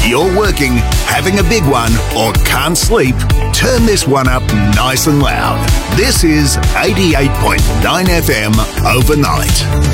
You're working, having a big one, or can't sleep? Turn this one up nice and loud. This is 88.9 FM Overnight.